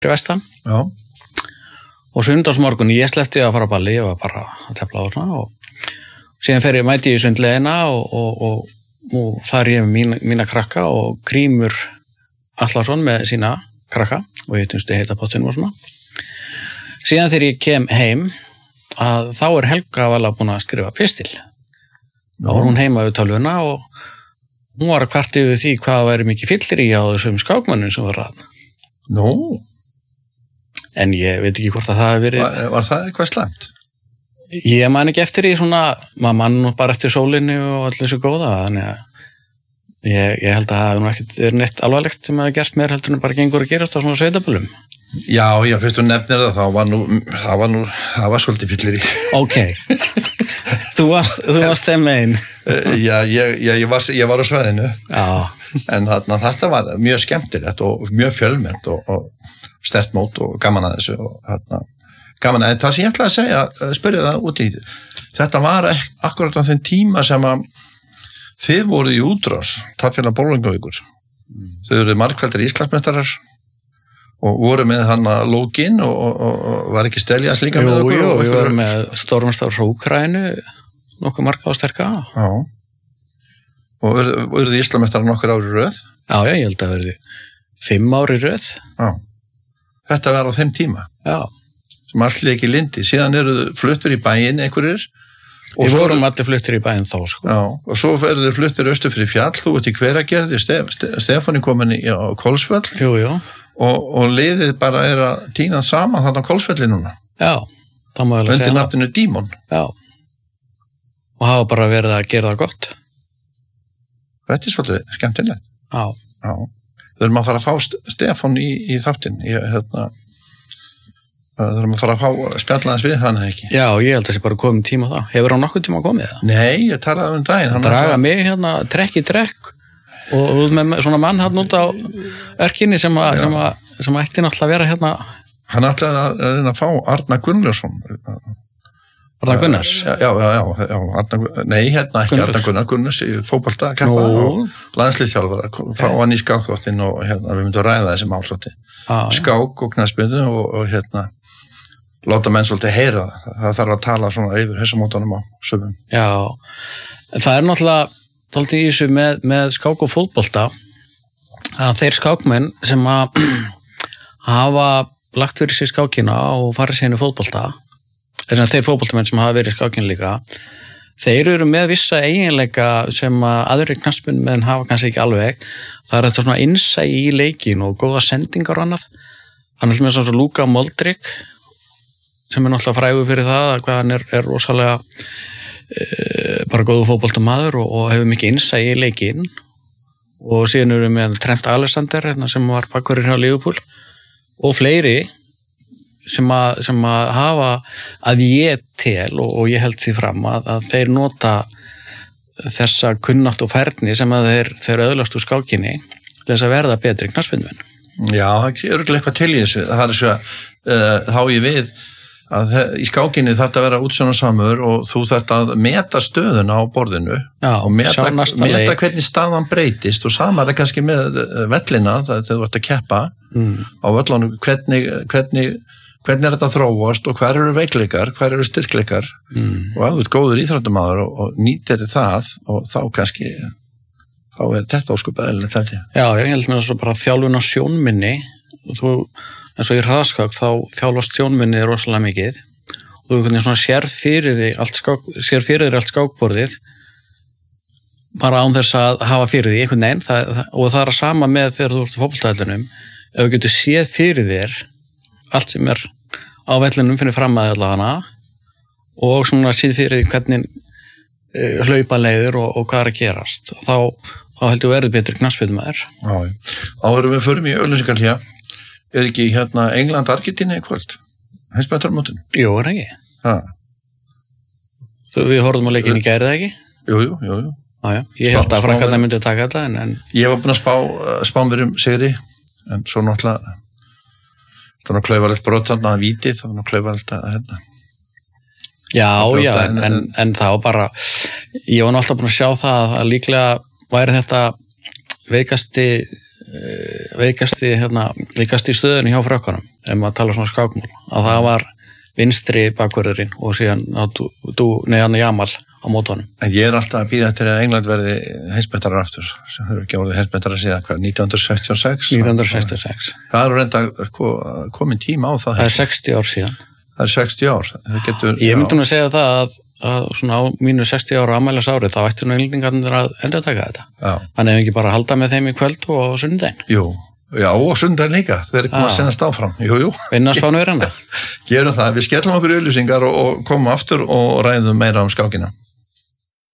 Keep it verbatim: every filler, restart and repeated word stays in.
fyrir vestan. Já. Og sundarsmorgun, ég sleppti að fara á balli, ég var bara að tefla á svona og síðan fer ég mæti í sundlegina og, og, og, og þar ég með mína, mína krakka og Grímur Allarsson með sína krakka og ég tunsti heita pottinum og svona. Síðan þegar ég kem heim að þá er Helga vala búin að skrifa pistil. Þá var hún heima við tölvuna og hún var að kvarta yfir því hvað væri mikið fyllir í á þessum skákmönnum sem var að. Nú? En ég veit ekki hvort að það hefur verið. Var, var það eitthvað slæmt? Ég man ekki eftir í svona, maður mann nú bara eftir sólinni og allir þessu góða, þannig að ég, ég held að það hefur nú ekkert verið neitt alvarlegt sem hefur gert mér heldur en bara gengur að gerast á svona sveitaböllum. Já, já, fyrst þú nefnir það, þá var nú, það var nú, það var svolítið fyllir í. Ok, þú varst, þú varst þeim megin. Já, ég, ég, ég, var, ég var á sveðinu, já. En þarna, þetta var mjög skemmtilegt og mjög fjölmennt og, og sterkt mót og gaman að þessu og þarna, gaman að, en það sem ég ætlaði að segja, spyrja það út í, þetta var akkurat á þeim tíma sem að þið voruð í útrás, Tafélag Bolungarvíkur, mm. þau voruð margfaldir Íslandsmeistarar og voru með hann að lógin og, og, og var ekki Steljas líka jú, með okkur? Jú, jú, við vorum með Stormstár frá Úkraínu, nokkuð marga og sterka. Já, og voruð Íslandsmeistarar nokkur ári röð? Já, já, ég held að verði fimm ári röð. Já, þetta var á þeim tíma? Já. Sem allir ekki lindi, síðan eru fluttur í bæinn einhverjir. Við vorum allir fluttur í bæinn þá, sko. Já, og svo verður þið fluttur austur fyrir fjall, þú ert í Hveragerði, Stef, Stefán er komin í Kolsvöll. Jú, jú. Og, og liðið bara er að týna saman þarna á Kolsvelli núna. Já, það má alveg segja. Undir nafninu Dímon. Já. Og hafa bara verið að gera það gott. Þetta er svolítið skemmtilegt. Já. Já. Þau erum að fara að fá Stefán í, í þáttinn. Ég, hérna, þau erum að fara að fá spjallaðans við þannig ekki. Já, ég held að það sé bara komið tíma á það. Hefur hann nokkuð tíma komið það? Nei, ég talaði um daginn. Hann draga að... mig hérna, trekk í trekk. Og með svona mann hann út á örkinni sem að, sem að, sem að ætti náttúrulega að vera hérna. Hann ætlaði að reyna að fá Arna Gunnlaugsson. Arna Gunnars? Já, já, já, já Arna, nei, hérna ekki Gunnars. Arna Gunnar, Gunnars í fótbolta keppa og landsliðsþjálfara, fá hann í skákþáttinn og hérna, við myndum að ræða þessi mál svolítið. Skák og knattspyrnu og, og hérna, láta menn svolítið heyra það. Það þarf að tala svona yfir hessamótunum á sömum. Já, það er náttúrulega tólti í þessu með, með skák og fótbolta að þeir skákmenn sem að hafa lagt fyrir sér skákina og farið sér inn í fótbolta þess að þeir fótboltamenn sem hafa verið í skákina líka þeir eru með vissa eiginleika sem að aðri knattspyrnumenn hafa kannski ekki alveg. Það er þetta svona innsæi í leikin og góða sendingar og annað. Þannig með svona Luka Modric sem er náttúrulega frægur fyrir það að hvað hann er, er rosalega bara góðu fótboltamaður og, og hefur mikið innsæi í leikinn og síðan eru við með Trent Alexander hérna, sem var bakverður hjá Liverpool og fleiri sem að, sem að hafa að ég tel og, og ég held því fram að, að þeir nota þessa kunnátt og færni sem að þeir, þeir öðlast úr skákinni til þess að verða betri knattspyrnumenn. Já, það er örugglega eitthvað til í þessu. Það er svo að uh, þá ég við að í skákinni þarf að vera útsjónarsamur og þú þarf að meta stöðuna á borðinu. Já, og meta, meta hvernig staðan breytist og sama er það kannski með vellina þegar þú ert að keppa mm. á völlunum, hvernig, hvernig, hvernig er þetta þróast og hver eru veikleikar, hver eru styrkleikar mm. og að þú ert góður íþróttumaður og, og nýtir það og þá kannski þá er þetta óskupið eðlilegt held ég. Já, ég held með þess að bara þjálfun á sjónminni og þú eins og í hraðskák þá þjálfast sjónminni rosalega mikið og þú einhvern veginn svona sérð fyrir því allt skák, sér fyrir þér allt skákborðið bara án þess að hafa fyrir því einhvern veginn það, það, og það er að sama með þegar þú ert á fótboltavellinum ef þú getur séð fyrir þér allt sem er á vellinum fyrir fram að allavega og svona séð fyrir hvernig uh, hlaupa leiður og, og hvað er að gerast og þá, þá heldur við verið betri knattspyrnumaður. Já, áður við förum í auglýsingar hér. Er ekki hérna England-Argentína í kvöld? Heimsmeistarmótinu? Jú, er ekki. Ha. Þú, við horfum á leikinn í gær, eða ekki? Jú, jú, jú. jú. Já, já. Ég held að Frankarna myndi að taka þetta, en... en... Ég var búin að spá, spá mér um sigri, en svo náttúrulega það var náttúrulega klaufarlegt brotan að víti, það var náttúrulega klaufarlegt að hérna. Já, já, en, en, en það var bara... Ég var náttúrulega búin að sjá það að líklega væri þetta veikasti... veikasti, hérna, veikasti stöðunni hjá frökkunum. ef maður tala svona skákmál, að það var vinstri bakvörðurinn og síðan neðan Jamal á mótunum. En ég er alltaf að býða eftir að England verði heimsmeistarar aftur, sem þau eru ekki orðið heimsmeistarar síðan, hvað, nítján hundruð sextíu og sex? nítján hundruð sextíu og sex. Það er reynda komin tíma á það. Það er sextíu ár síðan. Það er sextíu ár. Getur, ég myndi nú að segja það að, að svona á mínu sextíu ára afmælis ári, þá ættu nú Englendingarnir að endurtaka þetta. Já. Þannig ef ekki bara halda með þeim í kvöld og sunnudaginn. Jú. Já, og sundar líka, þeir eru komað að sennast áfram. Jú, jú. Vinnast fánu verðanda. Gerum það, við skellum okkur í auglýsingar og, og komum aftur og ræðum meira um skákina.